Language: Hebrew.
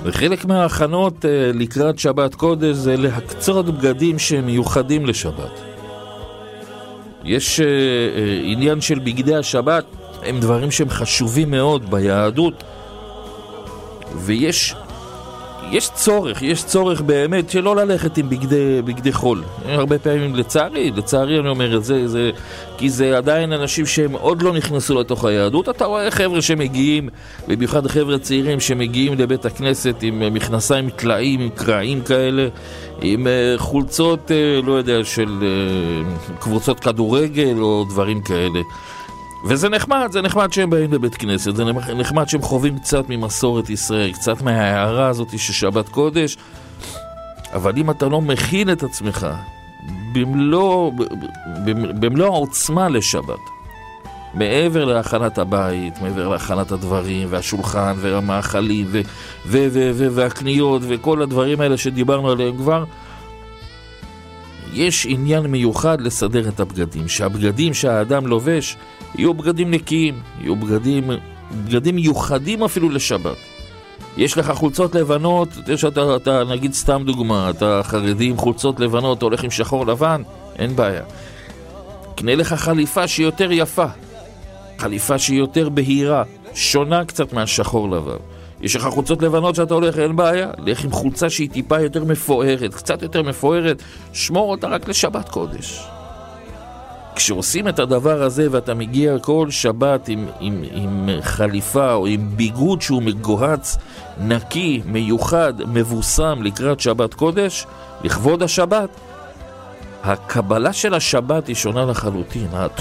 וחלק מההכנות לקראת שבת קודש זה להקצות בגדים שמיוחדים לשבת. יש עניין של בגדי השבת, הם דברים שהם חשובים מאוד ביהדות, ויש צורך באמת שלא ללכת עם בגדי חול. הרבה פעמים לצערי אני אומר את זה, כי זה עדיין אנשים שהם עוד לא נכנסו לתוך היהדות. אתה רואה חבר'ה שמגיעים, ובמיוחד חבר'ה צעירים שמגיעים לבית הכנסת עם מכנסיים טלאים, עם קרעים כאלה, עם חולצות, לא יודע, של קבוצות כדורגל או דברים כאלה. וזה נחמד שהם באים לבית כנסת, זה נחמד שהם חווים קצת ממסורת ישראל, קצת מההערה הזאת ששבת קודש, אבל אם אתה לא מכין את עצמך במלוא העוצמה לשבת, מעבר להכנת הבית, מעבר להכנת הדברים והשולחן והמאכלים והקניות וכל הדברים האלה שדיברנו עליהם כבר, יש עניין מיוחד לסדר את הבגדים, שהבגדים שהאדם לובש יהיו בגדים נקיים, יהיו בגדים מיוחדים אפילו לשבת. יש לך חולצות לבנות, אתה נגיד סתם דוגמה, אתה חרדי עם חולצות לבנות, אתה הולך עם שחור לבן, אין בעיה. קנה לך חליפה שהיא יותר יפה, חליפה שהיא יותר בהירה, שונה קצת מהשחור לבן. יש לך חולצות לבנות שאתה הולך, אין בעיה, לך עם חולצה שהיא טיפה יותר מפוארת, קצת יותר מפוארת, שמור אותה רק לשבת קודש. כשעושים את הדבר הזה ואתה מגיע כל שבת עם חליפה או עם ביגוד שהוא מגוהץ, נקי, מיוחד, מבוסם לקראת שבת קודש, לכבוד השבת, הקבלה של השבת היא שונה לחלוטין.